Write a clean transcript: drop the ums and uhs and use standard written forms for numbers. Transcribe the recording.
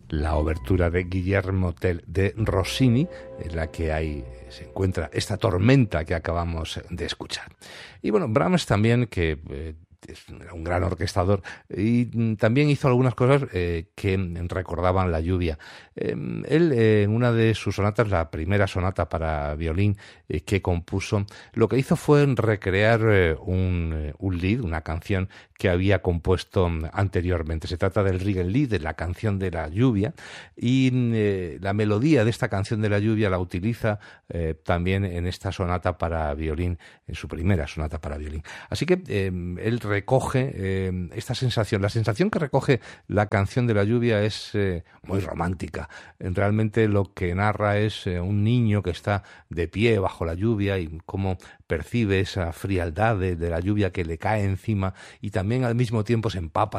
la obertura de Guillermo Tell de Rossini, en la que se encuentra esta tormenta que acabamos de escuchar. Y bueno, Brahms también, que era un gran orquestador, y también hizo algunas cosas que recordaban la lluvia. Él, en una de sus sonatas, la primera sonata para violín que compuso, lo que hizo fue recrear un lied, una canción que había compuesto anteriormente. Se trata del Regenlied, de la canción de la lluvia, y la melodía de esta canción de la lluvia la utiliza también en esta sonata para violín, en su primera sonata para violín. Así que él recoge esta sensación. La sensación que recoge la canción de la lluvia es muy romántica. Realmente lo que narra es un niño que está de pie bajo la lluvia y cómo percibe esa frialdad de la lluvia que le cae encima, y también al mismo tiempo se empapa